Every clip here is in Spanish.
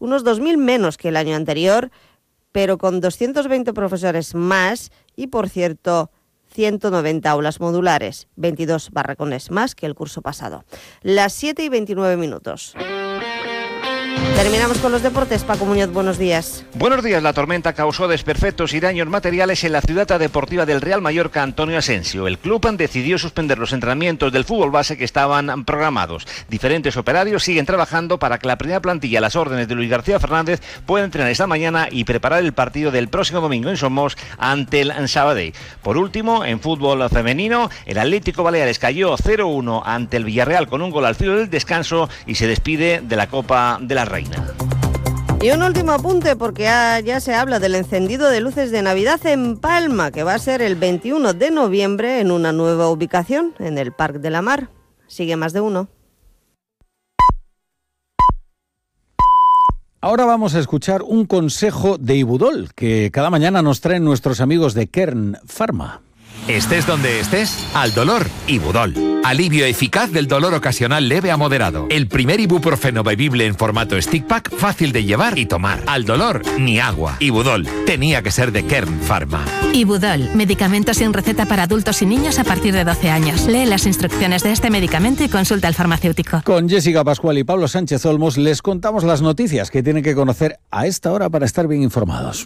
unos 2.000 menos que el año anterior, pero con 220 profesores más y, por cierto, 190 aulas modulares, 22 barracones más que el curso pasado. Las 7:29. Terminamos con los deportes. Paco Muñoz, buenos días. Buenos días. La tormenta causó desperfectos y daños materiales en la ciudad deportiva del Real Mallorca Antonio Asensio. El club decidió suspender los entrenamientos del fútbol base que estaban programados. Diferentes operarios siguen trabajando para que la primera plantilla, a las órdenes de Luis García Fernández, pueda entrenar esta mañana y preparar el partido del próximo domingo en Somos ante el Sabadell. Por último, en fútbol femenino, el Atlético Baleares cayó 0-1 ante el Villarreal con un gol al filo del descanso y se despide de la Copa de la Reina. Y un último apunte, porque ya se habla del encendido de luces de Navidad en Palma, que va a ser el 21 de noviembre en una nueva ubicación, en el Parc de la Mar. Sigue Más de Uno. Ahora vamos a escuchar un consejo de Ibudol, que cada mañana nos traen nuestros amigos de Kern Pharma. Estés donde estés, al dolor, Ibudol. Alivio eficaz del dolor ocasional leve a moderado. El primer ibuprofeno bebible en formato stick pack, fácil de llevar y tomar. Al dolor, ni agua. Ibudol, tenía que ser de Kern Pharma. Ibudol, medicamento sin receta para adultos y niños a partir de 12 años. Lee las instrucciones de este medicamento y consulta al farmacéutico. Con Jessica Pascual y Pablo Sánchez Olmos les contamos las noticias que tienen que conocer a esta hora para estar bien informados.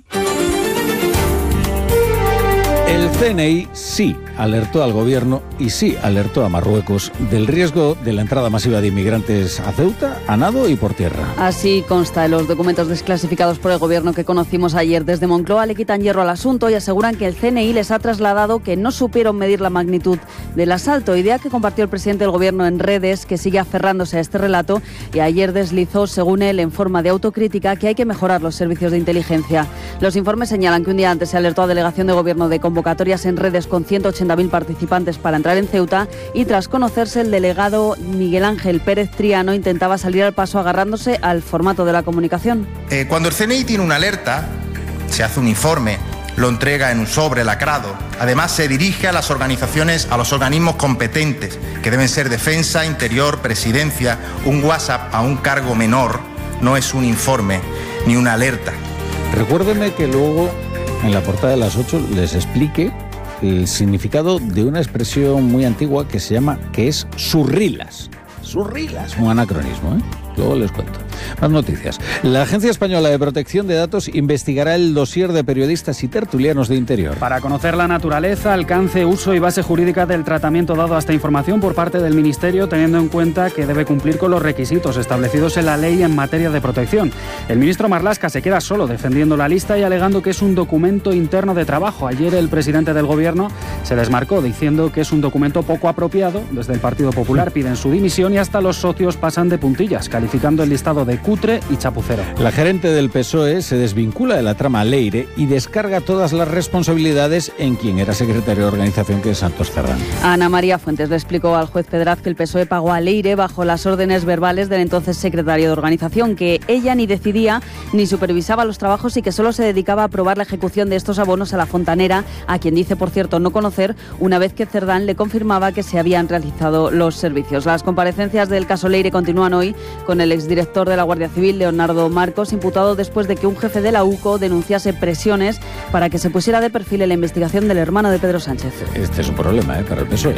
El CNI sí alertó al gobierno y sí alertó a Marruecos del riesgo de la entrada masiva de inmigrantes a Ceuta, a nado y por tierra. Así consta en los documentos desclasificados por el gobierno que conocimos ayer. Desde Moncloa le quitan hierro al asunto y aseguran que el CNI les ha trasladado que no supieron medir la magnitud del asalto, idea que compartió el presidente del gobierno en redes, que sigue aferrándose a este relato y ayer deslizó, según él, en forma de autocrítica, que hay que mejorar los servicios de inteligencia. Los informes señalan que un día antes se alertó a delegación de gobierno de convocatorias en redes con 180.000 participantes para entrar en Ceuta y tras conocerse el delegado Miguel Ángel Pérez Triano intentaba salir al paso agarrándose al formato de la comunicación. Cuando el CNI tiene una alerta, se hace un informe, lo entrega en un sobre lacrado. Además se dirige a las organizaciones, a los organismos competentes, que deben ser Defensa, Interior, Presidencia. Un WhatsApp a un cargo menor no es un informe ni una alerta. Recuérdenme que luego en la portada de las 8 les explique el significado de una expresión muy antigua que es surrilas. Surrilas, un anacronismo, ¿eh? Luego les cuento. Más noticias. La Agencia Española de Protección de Datos investigará el dossier de periodistas y tertulianos de Interior. Para conocer la naturaleza, alcance, uso y base jurídica del tratamiento dado a esta información por parte del Ministerio, teniendo en cuenta que debe cumplir con los requisitos establecidos en la ley en materia de protección. El ministro Marlaska se queda solo defendiendo la lista y alegando que es un documento interno de trabajo. Ayer el presidente del Gobierno se desmarcó diciendo que es un documento poco apropiado. Desde el Partido Popular piden su dimisión y hasta los socios pasan de puntillas, calificando el listado de cutre y chapucero. La gerente del PSOE se desvincula de la trama Leire y descarga todas las responsabilidades en quien era secretario de organización, que es Santos Cerdán. Ana María Fuentes le explicó al juez Pedraz que el PSOE pagó a Leire bajo las órdenes verbales del entonces secretario de organización, que ella ni decidía ni supervisaba los trabajos y que solo se dedicaba a aprobar la ejecución de estos abonos a la fontanera, a quien dice, por cierto, no conocer, una vez que Cerdán le confirmaba que se habían realizado los servicios. Las comparecencias del caso Leire continúan hoy con el exdirector de la Guardia Civil, Leonardo Marcos, imputado después de que un jefe de la UCO denunciase presiones para que se pusiera de perfil en la investigación del hermano de Pedro Sánchez. Este es un problema para el PSOE,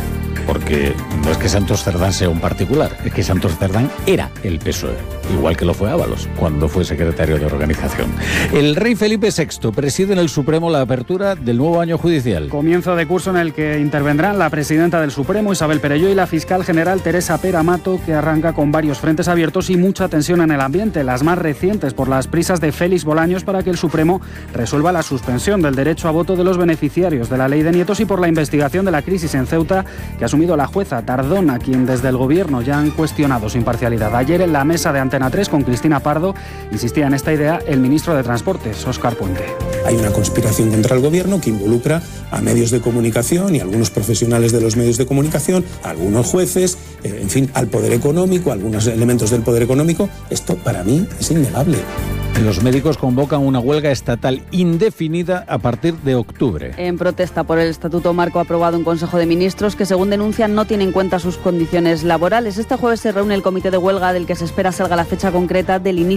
porque no es que Santos Cerdán sea un particular, es que Santos Cerdán era el PSOE, igual que lo fue Ábalos cuando fue secretario de organización. El rey Felipe VI preside en el Supremo la apertura del nuevo año judicial. Comienzo de curso en el que intervendrán la presidenta del Supremo, Isabel Perelló, y la fiscal general Teresa Pera Mato, que arranca con varios frentes abiertos y mucha tensión en el ambiente, las más recientes por las prisas de Félix Bolaños para que el Supremo resuelva la suspensión del derecho a voto de los beneficiarios de la ley de nietos y por la investigación de la crisis en Ceuta que ha asumido la jueza Tardona, quien desde el gobierno ya han cuestionado su imparcialidad. Ayer en la mesa de Antena 3 con Cristina Pardo insistía en esta idea el ministro de Transportes, Óscar Puente. Hay una conspiración contra el gobierno que involucra a medios de comunicación y a algunos profesionales de los medios de comunicación, a algunos jueces, en fin, al poder económico, a algunos elementos del poder económico. Esto para mí es innegable. Los médicos convocan una huelga estatal indefinida a partir de octubre. En protesta por el Estatuto Marco aprobado en Consejo de Ministros que, según denuncian, no tiene en cuenta sus condiciones laborales. Este jueves se reúne el comité de huelga del que se espera salga la fecha concreta del inicio